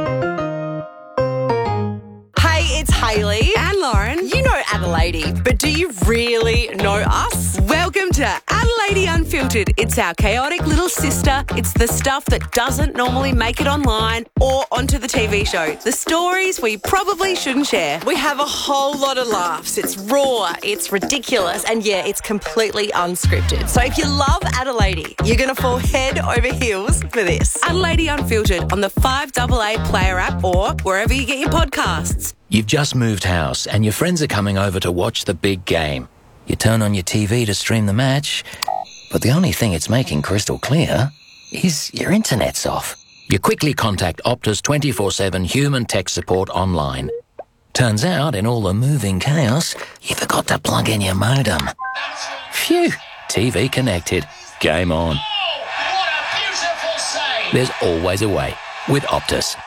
Hey, it's Hayley and Lauren. You know Adelaide, but do you really know us? Welcome to Adelaide Unfiltered. It's our chaotic little sister. It's the stuff that doesn't normally make it online or onto the TV show. The stories we probably shouldn't share. We have a whole lot of laughs. It's raw, it's ridiculous, and yeah, it's completely unscripted. So if you love Adelaide, you're going to fall head over heels for this. Adelaide Unfiltered on the 5AA Player app or wherever you get your podcasts. You've just moved house and your friends are coming over to watch the big game. You turn on your TV to stream the match, but the only thing it's making crystal clear is your internet's off. You quickly contact Optus 24/7 human tech support online. Turns out, in all the moving chaos, you forgot to plug in your modem. Phew, TV connected. Game on. There's always a way with Optus.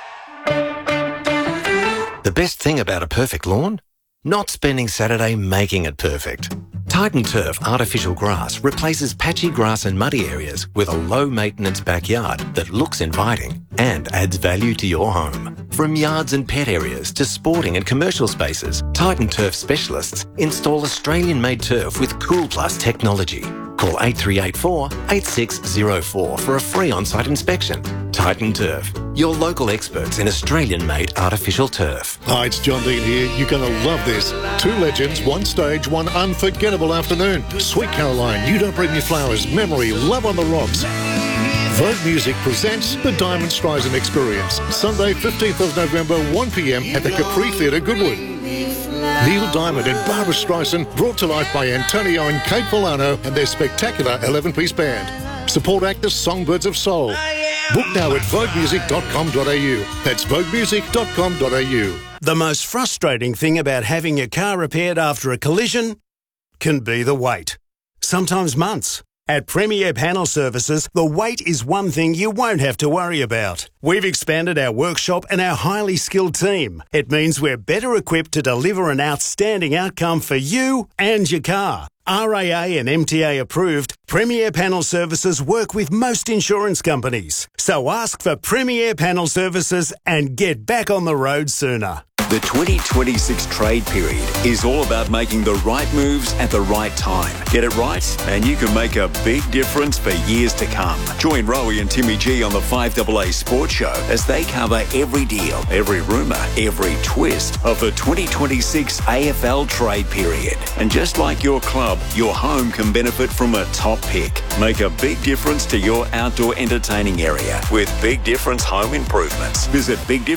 The best thing about a perfect lawn? Not spending Saturday making it perfect. Titan Turf artificial grass replaces patchy grass and muddy areas with a low-maintenance backyard that looks inviting and adds value to your home. From yards and pet areas to sporting and commercial spaces, Titan Turf specialists install Australian-made turf with Cool Plus technology. Call 8384 8604 for a free on-site inspection. Titan Turf, your local experts in Australian-made artificial turf. Hi, it's John Dean here. You're going to love this. Two legends, one stage, one unforgettable afternoon. Sweet Caroline, You Don't Bring Me Flowers, Memory, Love on the Rocks. Vogue Music presents the Diamond Streisand Experience. Sunday, 15th of November, 1 p.m. at the Capri Theatre, Goodwood. Neil Diamond and Barbara Streisand, brought to life by Antonio and Kate Volano and their spectacular 11-piece band. Support actors Songbirds of Soul. Book now at voguemusic.com.au. That's voguemusic.com.au. The most frustrating thing about having your car repaired after a collision can be the wait. Sometimes months. At Premier Panel Services, the wait is one thing you won't have to worry about. We've expanded our workshop and our highly skilled team. It means we're better equipped to deliver an outstanding outcome for you and your car. RAA and MTA approved, Premier Panel Services work with most insurance companies. So ask for Premier Panel Services and get back on the road sooner. The 2026 trade period is all about making the right moves at the right time. Get it right and you can make a big difference for years to come. Join Rowie and Timmy G on the 5AA Sports Show as they cover every deal, every rumour, every twist of the 2026 AFL trade period. And just like your club, your home can benefit from a top pick. Make a big difference to your outdoor entertaining area with Big Difference Home Improvements. Visit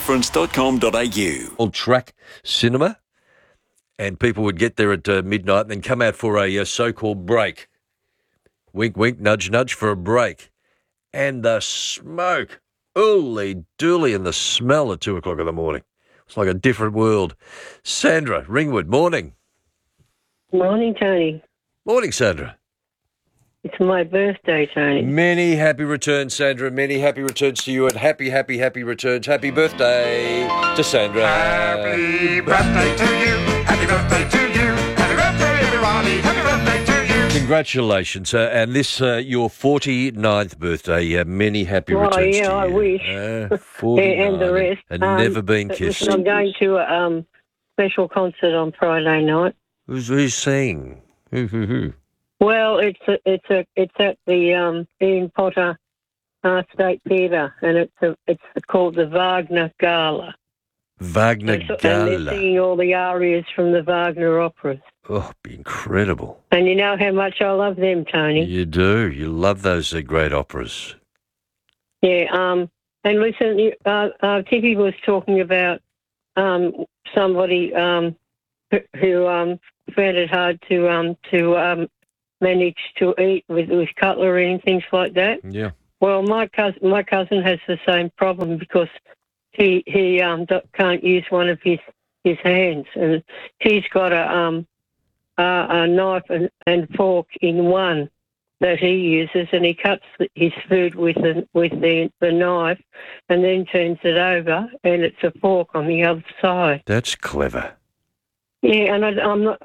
bigdifference.com.au. Track cinema, and people would get there at midnight and then come out for a so-called break. Wink, wink, nudge, nudge for a break. And the smoke, ooly dooly, and the smell at 2 o'clock in the morning. It's like a different world. Sandra, Ringwood, morning. Morning, Tony. Morning, Sandra. It's my birthday, Tony. Many happy returns, Sandra. Many happy returns to you, and happy returns. Happy birthday to Sandra. Happy birthday to you. Happy birthday to you. Happy birthday, everybody. Happy birthday to you. Congratulations. And this, your 49th birthday. Many happy returns to you. I wish. 49. And the rest. And never been kissed. I'm going to a special concert on Friday night. Who's singing? Who? Well, it's at the Ian Potter State Theatre, and it's called the Wagner Gala. Wagner And they're Gala. singing all the arias from the Wagner operas. Oh, it'd be incredible. And you know how much I love them, Tony. You do. You love those great operas. Yeah. And listen, Tippy was talking about somebody who found it hard to manage to eat with cutlery and things like that. Yeah. Well, my cousin has the same problem because he can't use one of his hands, and he's got a knife and fork in one that he uses, and he cuts his food with the knife, and then turns it over, and it's a fork on the other side. That's clever. Yeah, and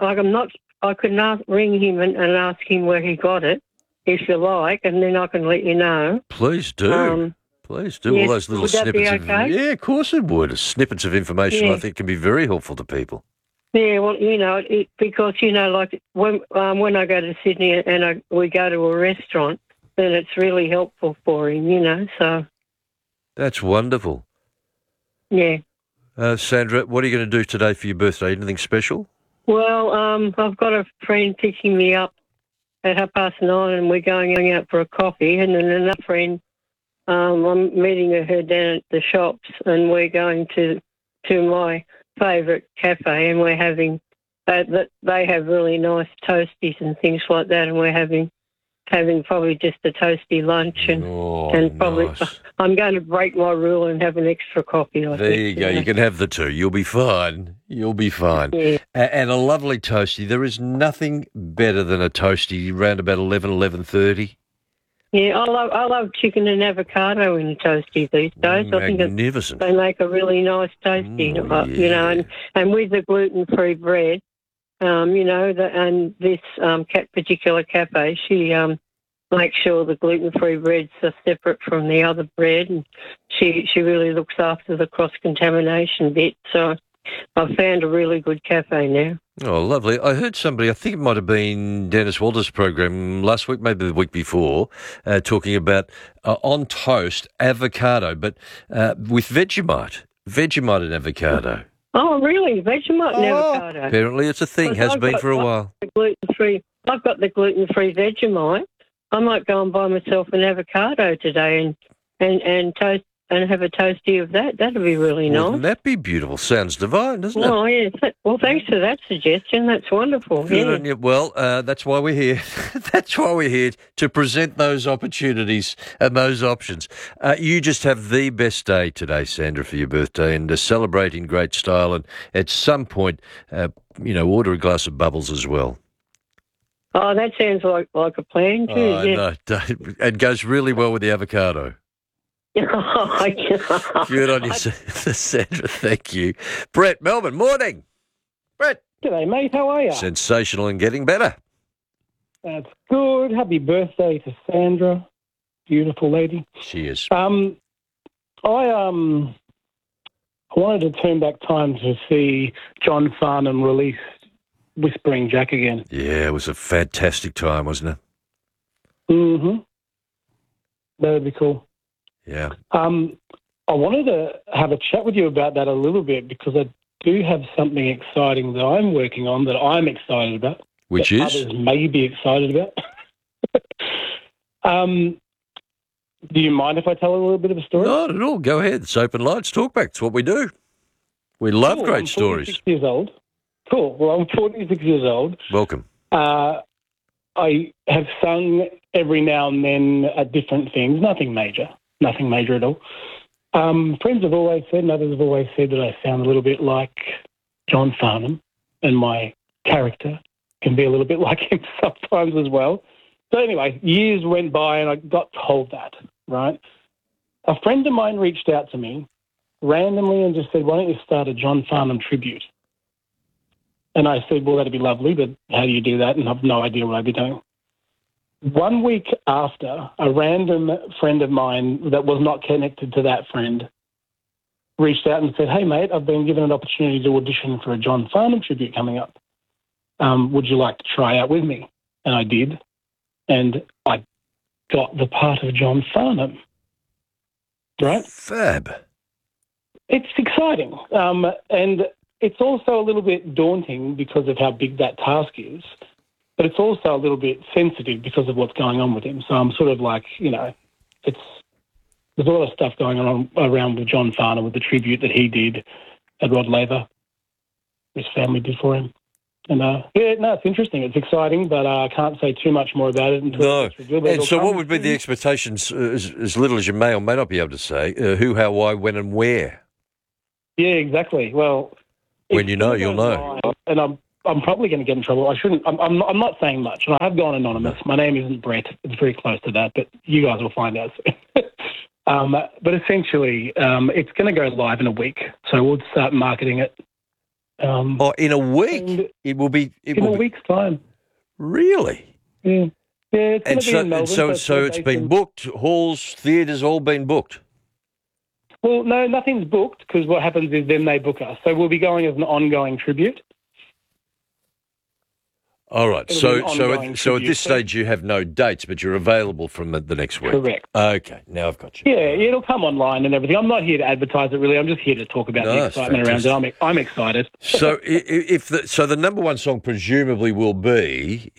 I could ring him and ask him where he got it, if you like, and then I can let you know. Please do. Please do. yes, All those little would that be snippets okay? Yeah, of course it would. Snippets of information Yeah. I think can be very helpful to people. Yeah, well, because, like when I go to Sydney and we go to a restaurant, then it's really helpful for him, so, That's wonderful. yeah. Sandra, what are you going to do today for your birthday? Anything special? Well, I've got a friend picking me up at 9:30 and we're going out for a coffee, and then another friend, I'm meeting her down at the shops, and we're going to my favourite cafe, and we're having they have really nice toasties and things like that, and we're having probably just a toasty lunch, and probably nice. I'm going to break my rule and have an extra coffee. I There think, you go. You can have the two. You'll be fine. You'll be fine. Yeah. And a lovely toasty. There is nothing better than a toasty around about 11:30. Yeah, I love chicken and avocado in a toasty these days. I think Magnificent. they make a really nice toasty, and with the gluten-free bread, and this particular cafe, she makes sure the gluten-free breads are separate from the other bread, and she really looks after the cross-contamination bit. So I've found a really good cafe now. Oh, lovely. I heard somebody, I think it might have been Dennis Walter's program last week, maybe the week before, talking about on toast avocado, but with Vegemite and avocado. Oh, really? Vegemite and avocado? Apparently it's a thing, has been for a while. I've got the gluten-free Vegemite. I might go and buy myself an avocado today and toast and have a toasty of that. That'd be really nice. Wouldn't that be beautiful? Sounds divine, doesn't it? Oh, yes. Well, thanks for that suggestion. That's wonderful. Good Yeah. on you. Well, that's why we're here. That's why we're here, to present those opportunities and those options. You just have the best day today, Sandra, for your birthday, and celebrate in great style. And at some point, order a glass of bubbles as well. Oh, that sounds like a plan too. Oh, Yeah. no, it goes really well with the avocado. Good on you, Sandra. Thank you. Brett, Melbourne, morning. Brett. G'day, mate. How are you? Sensational and getting better. That's good. Happy birthday to Sandra. Beautiful lady. She is. I wanted to turn back time to see John Farnham release Whispering Jack again. Yeah, it was a fantastic time, wasn't it? Mm-hmm. That would be cool. Yeah. I wanted to have a chat with you about that a little bit, because I do have something exciting that I'm working on that I'm excited about. Which that is? others may be excited about. Do you mind if I tell a little bit of a story? Not at all. Go ahead. It's open lights. Talk back. It's what we do. We love Cool. great I'm stories. 46 years old. Cool. Well, I'm 46 years old. Welcome. I have sung every now and then at different things. Nothing major at all. Friends have always said, and others have always said, that I sound a little bit like John Farnham, and my character can be a little bit like him sometimes as well. So anyway, years went by and I got told that, right? A friend of mine reached out to me randomly and just said, why don't you start a John Farnham tribute? And I said, well, that'd be lovely, but how do you do that? And I've no idea what I'd be doing. 1 week after, a random friend of mine that was not connected to that friend reached out and said, hey, mate, I've been given an opportunity to audition for a John Farnham tribute coming up. Would you like to try out with me? And I did. And I got the part of John Farnham. Right? Fab. It's exciting, and it's also a little bit daunting because of how big that task is, but it's also a little bit sensitive because of what's going on with him. So I'm sort of like, there's a lot of stuff going on around with John Farner with the tribute that he did at Rod Laver, his family did for him. And, it's interesting. It's exciting, but I can't say too much more about it until it's revealed. And so what would be the expectations, as little as you may or may not be able to say, who, how, why, when and where? Yeah, exactly. Well, when you know, you'll know. And I'm probably going to get in trouble. I shouldn't. I'm not saying much, and I have gone anonymous. My name isn't Brett. It's very close to that, but you guys will find out soon. But essentially, it's going to go live in a week, so we'll start marketing it. In a week? It will be in a week's time. Really? Yeah. Yeah. It's and so it's been booked. Halls, theatres, all been booked. Well, no, nothing's booked because what happens is then they book us. So we'll be going as an ongoing tribute. All right. So at this stage you have no dates, but you're available from the next week. Correct. Okay. Now I've got you. Yeah, it'll come online and everything. I'm not here to advertise it really. I'm just here to talk about the excitement around it. I'm excited. So the number one song presumably will be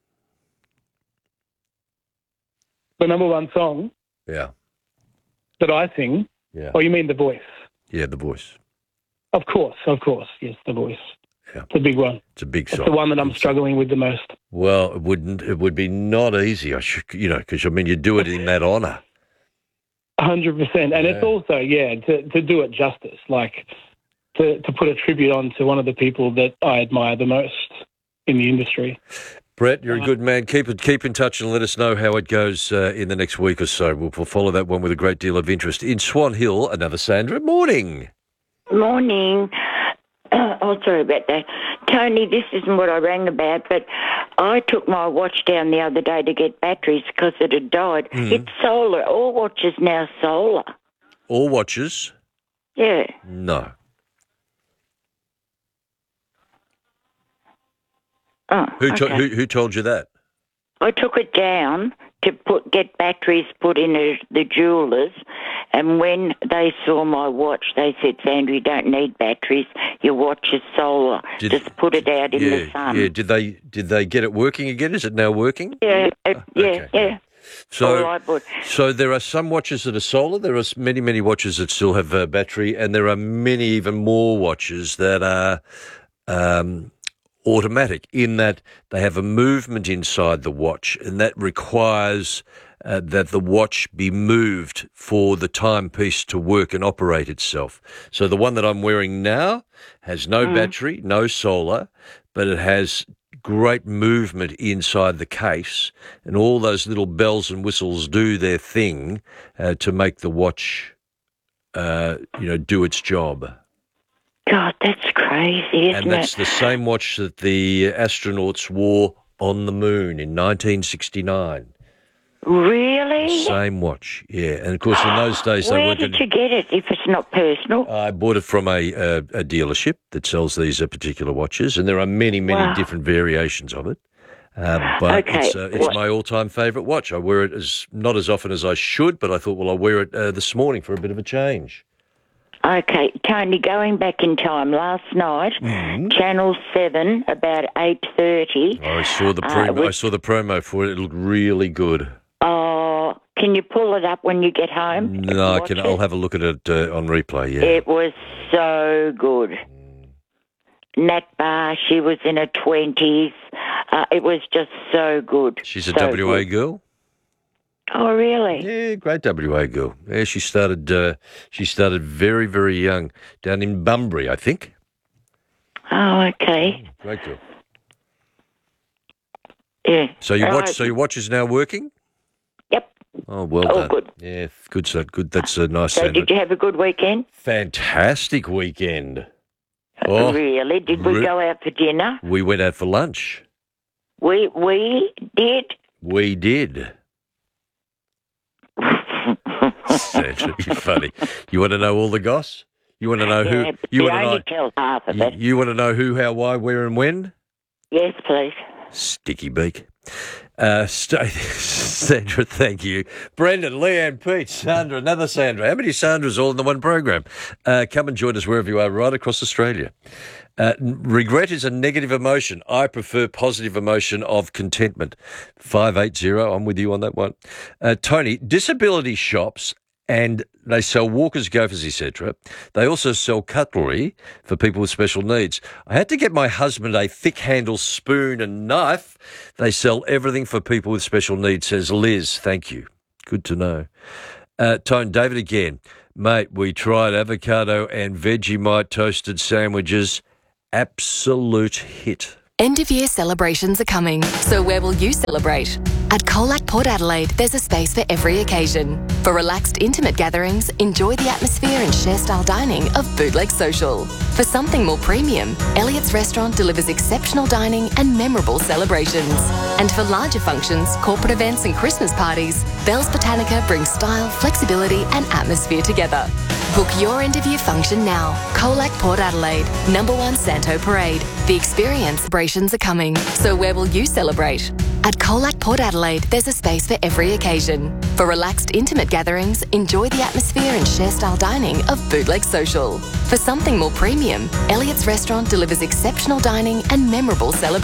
the number one song. Yeah. That I sing. Yeah. Oh, you mean The Voice? Yeah, The Voice. Of course. Yes, The Voice. Yeah. It's a big one. It's a big song. It's the one that I'm struggling with the most. Well, it would be not easy, because you do it in that honour. 100%. And it's also, to do it justice, like to put a tribute on to one of the people that I admire the most in the industry. Brett, you're a good man. Keep in touch and let us know how it goes in the next week or so. We'll follow that one with a great deal of interest. In Swan Hill, another Sandra. Morning. Morning. Sorry about that. Tony, this isn't what I rang about, but I took my watch down the other day to get batteries because it had died. It's solar. All watches now solar. All watches? Yeah. No. Oh, Who told you that? I took it down to get batteries put in the jewellers, and when they saw my watch, they said, "Sandra, you don't need batteries. Your watch is solar. Just put it out in the sun." Yeah. Did they get it working again? Is it now working? Yeah. Yeah. So there are some watches that are solar. There are many, many watches that still have a battery, and there are many even more watches that are automatic, in that they have a movement inside the watch, and that requires that the watch be moved for the timepiece to work and operate itself. So the one that I'm wearing now has no battery, no solar, but it has great movement inside the case, and all those little bells and whistles do their thing to make the watch, do its job. God, that's crazy, isn't it? And that's the same watch that the astronauts wore on the moon in 1969. Really? Same watch, yeah. And, of course, in those days they weren't... Where did you get it, if it's not personal? I bought it from a dealership that sells these particular watches, and there are many, many different variations of it. But it's my all-time favourite watch. I wear it not as often as I should, but I thought, I'll wear it this morning for a bit of a change. Okay, Tony, going back in time, last night, Channel 7, about 8:30. I saw the promo for it. It looked really good. Oh, can you pull it up when you get home? No, I'll have a look at it on replay, yeah. It was so good. Nat Barr, she was in her 20s. It was just so good. She's a WA girl? Oh, really? Yeah, great WA girl. Yeah, she started very, very young down in Bunbury, I think. Oh, okay. Great girl. Yeah. So your watch is now working? Yep. Oh, well done. Good. Yeah, good. So good. That's a nice. So, did you have a good weekend? Fantastic weekend. Really? Did we go out for dinner? We went out for lunch. We did. We did. Sandra, you're funny. You want to know all the goss? You want to know who? You want to know? Tell half of it. You want to know who, how, why, where, and when? Yes, please. Sticky beak. Sandra, thank you. Brendan, Leanne, Pete, Sandra, another Sandra. How many Sandras all in the one program? Come and join us wherever you are, right across Australia. Regret is a negative emotion. I prefer positive emotion of contentment. 580, I'm with you on that one. Tony, disability shops, and they sell walkers, gophers, etc. They also sell cutlery for people with special needs. I had to get my husband a thick-handled spoon and knife. They sell everything for people with special needs, says Liz. Thank you. Good to know. Tone, David again. Mate, we tried avocado and Vegemite toasted sandwiches. Absolute hit. End of year celebrations are coming, so where will you celebrate? At Colac Port Adelaide, there's a space for every occasion. For relaxed, intimate gatherings, enjoy the atmosphere and share-style dining of Bootleg Social. For something more premium, Elliott's Restaurant delivers exceptional dining and memorable celebrations. And for larger functions, corporate events and Christmas parties, Bell's Botanica brings style, flexibility and atmosphere together. Book your end-of-year function now. Colac Port Adelaide, #1 Santo Parade. The experience celebrations are coming, so where will you celebrate? At Colac Port Adelaide, there's a space for every occasion. For relaxed, intimate gatherings, enjoy the atmosphere and share-style dining of Bootleg Social. For something more premium, Elliott's Restaurant delivers exceptional dining and memorable celebrations.